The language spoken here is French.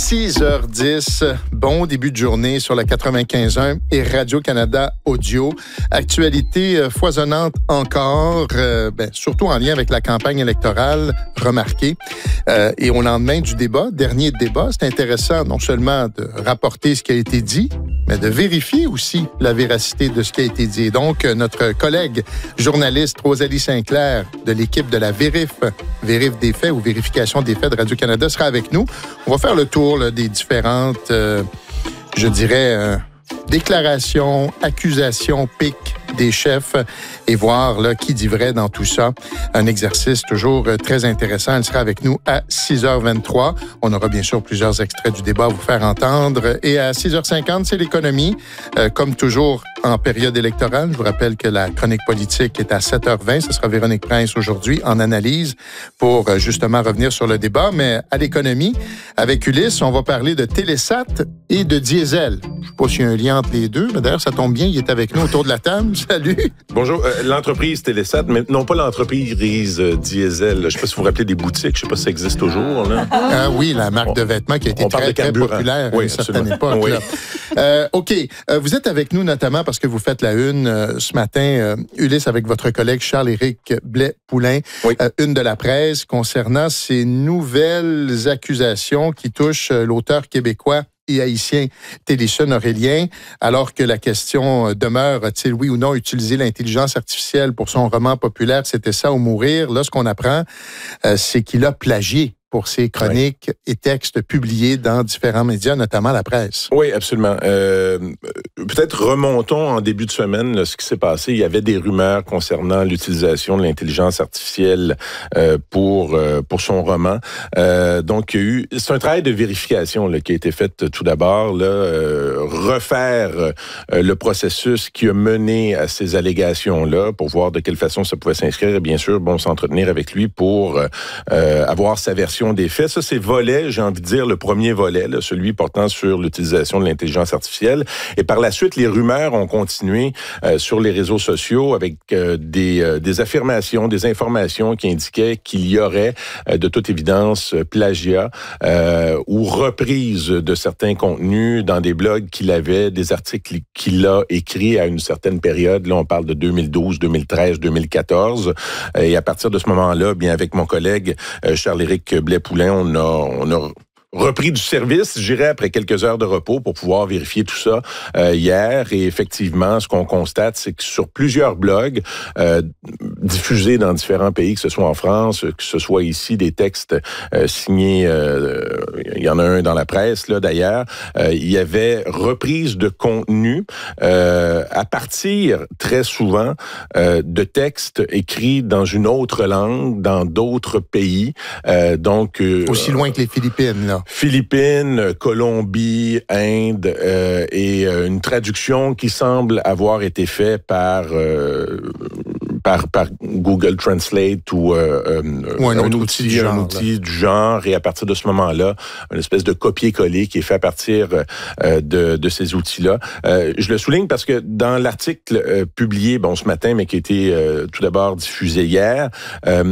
6h10, bon début de journée sur la 95.1 et Radio-Canada Audio. Actualité foisonnante encore, surtout en lien avec la campagne électorale, remarquée. Et au lendemain du débat, dernier débat, c'est intéressant non seulement de rapporter ce qui a été dit, mais de vérifier aussi la véracité de ce qui a été dit. Et donc, notre collègue journaliste Rosalie Sinclair de l'équipe de la Vérif des faits ou vérification des faits de Radio-Canada sera avec nous. On va faire le tour là, des différentes, déclarations, accusations, pics des chefs et voir là, qui dit vrai dans tout ça. Un exercice toujours très intéressant. Elle sera avec nous à 6h23. On aura bien sûr plusieurs extraits du débat à vous faire entendre. Et à 6h50, c'est l'économie. Comme toujours en période électorale, je vous rappelle que la chronique politique est à 7h20. Ce sera Véronique Prince aujourd'hui en analyse pour justement revenir sur le débat. Mais à l'économie, avec Ulysse, on va parler de Télésat et de diesel. Je ne sais pas s'il y a un lien entre les deux, mais d'ailleurs, ça tombe bien, il est avec nous autour de la table. Salut! Bonjour. L'entreprise Télésat, mais non pas l'entreprise diesel. Je ne sais pas si vous vous rappelez des boutiques. Je ne sais pas si ça existe toujours. Là. Ah oui, la marque de vêtements qui a été très, très populaire à une certaine époque. Oui. OK. Vous êtes avec nous notamment parce que vous faites la une ce matin, Ulysse, avec votre collègue Charles-Éric Blais-Poulain, une de la presse concernant ces nouvelles accusations qui touchent l'auteur québécois et haïtien Téléson Aurélien, alors que la question demeure, a-t-il oui ou non utilisé l'intelligence artificielle pour son roman populaire, c'était ça ou mourir? Là, ce qu'on apprend, c'est qu'il a plagié pour ses chroniques et textes publiés dans différents médias, notamment la presse. Oui, absolument. Peut-être remontons en début de semaine là, ce qui s'est passé. Il y avait des rumeurs concernant l'utilisation de l'intelligence artificielle pour son roman. Donc, il y a eu... C'est un travail de vérification là, qui a été fait tout d'abord. Refaire le processus qui a mené à ces allégations-là pour voir de quelle façon ça pouvait s'inscrire et bien sûr, s'entretenir avec lui pour avoir sa version des faits. Ça, c'est volet, j'ai envie de dire, le premier volet, là, celui portant sur l'utilisation de l'intelligence artificielle. Et par la suite, les rumeurs ont continué sur les réseaux sociaux avec des affirmations, des informations qui indiquaient qu'il y aurait, de toute évidence, plagiat ou reprise de certains contenus dans des blogs qu'il avait, des articles qu'il a écrits à une certaine période. Là, on parle de 2012, 2013, 2014. Et à partir de ce moment-là, bien avec mon collègue Charles-Éric Blais-Poulain, on a repris du service, je dirais, après quelques heures de repos pour pouvoir vérifier tout ça hier. Et effectivement, ce qu'on constate, c'est que sur plusieurs blogs diffusés dans différents pays, que ce soit en France, que ce soit ici, des textes signés, il y en a un dans la presse, là d'ailleurs, il y avait reprise de contenu à partir, très souvent, de textes écrits dans une autre langue, dans d'autres pays. Donc aussi loin que les Philippines, là. Philippines, Colombie, Inde et une traduction qui semble avoir été faite par Google Translate ou un outil du genre. Et à partir de ce moment-là, une espèce de copier-coller qui est fait à partir de ces outils-là. Je le souligne parce que dans l'article publié ce matin, mais qui a été tout d'abord diffusé hier,